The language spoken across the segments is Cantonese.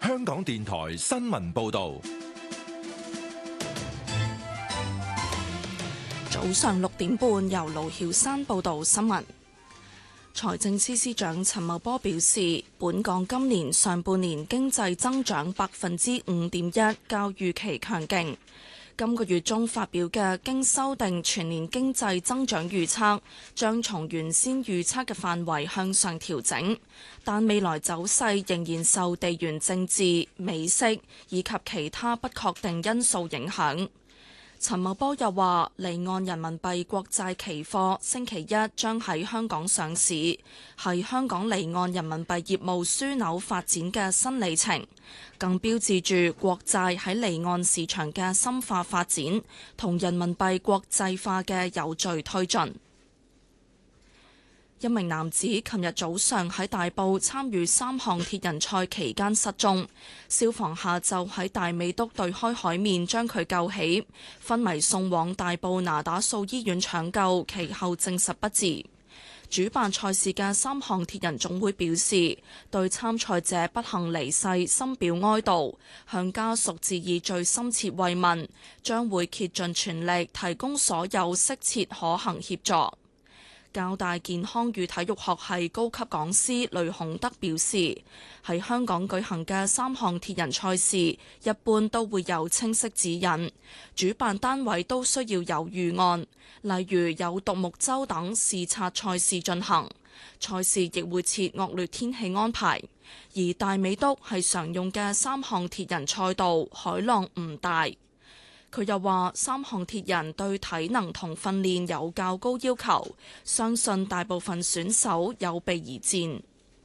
香港電台新聞報道。 早上6點半，由盧曉珊報道新聞。財政司司長陳茂波表示，本港今年上半年經濟增長5.1%，較預期強勁。今個月中發表嘅經修訂全年經濟增長預測，將從原先預測嘅範圍向上調整，但未來走勢仍然受地緣政治、美息以及其他不確定因素影響。陳茂波又話，離岸人民幣國債期貨星期一將喺香港上市，係香港離岸人民幣業務樞紐發展嘅新里程，更標誌住國債喺離岸市場嘅深化發展同人民幣國際化嘅有序推進。一名男子琴日早上喺大埔參與3項鐵人賽期間失蹤，消防下晝喺大美督對開海面將佢救起，昏迷送往大埔那打素醫院搶救，其後證實不治。主辦賽事嘅3項鐵人總會表示，對參賽者不幸離世深表哀悼，向家屬致以最深切慰問，將會竭盡全力提供所有適切可行協助。教大健康與體育學系高級講師雷洪德表示，喺香港舉行嘅3項鐵人賽事，一般都會有清晰指引，主辦單位都需要有預案，例如有獨木舟等視察賽事進行。賽事亦會設惡劣天氣安排，而大美督係常用嘅3項鐵人賽道，海浪唔大。佢又話3項鐵人對體能同訓練有較高要求，相信大部分選手有備而戰。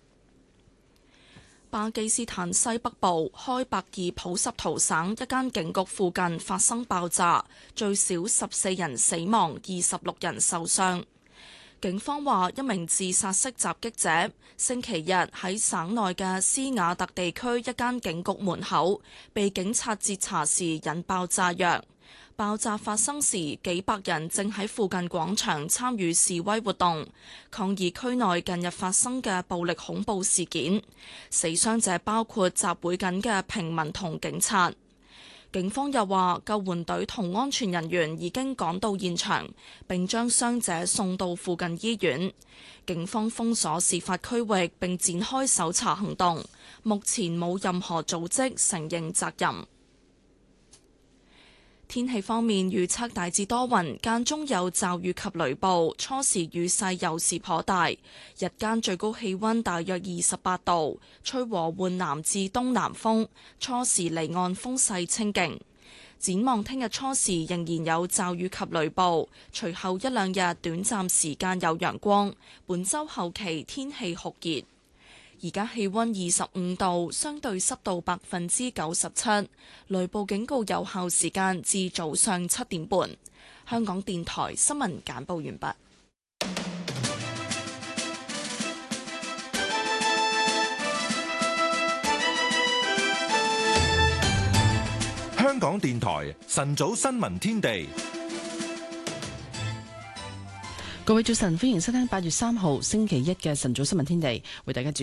巴基斯坦西北部開伯爾普什圖省一間警局附近發生爆炸，最少14人死亡，26人受傷。警方話，一名自殺式襲擊者星期日喺省內嘅斯瓦特地區一間警局門口被警察截查時引爆炸藥。爆炸發生時，幾百人正喺附近廣場參與示威活動，抗議區內近日發生嘅暴力恐怖事件。死傷者包括集會緊嘅平民同警察。警方又話，救援隊同安全人員已經趕到現場，並將傷者送到附近醫院。警方封鎖事發區域並展開搜查行動，目前冇任何組織承認責任。天氣方面預測大致多雲，間中有驟雨及雷暴，初時雨勢有時頗大，日間最高氣溫大約28度，吹和緩南至東南風，初時離岸風勢清勁。展望聽日初時仍然有驟雨及雷暴，隨後一兩日短暫時間有陽光，本週後期天氣酷熱。而家氣溫25度，相對濕度97%，雷暴警告有效時間至早上7點半。香港電台新聞簡報完畢。 香港電台晨早新聞天地， 各位早晨，歡迎收聽8月3號星期一嘅晨早新聞天地，為大家主